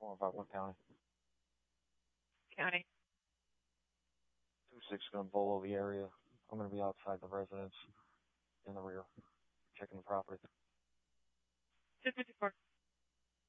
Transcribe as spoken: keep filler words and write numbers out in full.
Or about what county? County. two six gonna bolo the area. I'm gonna be outside the residence in the rear.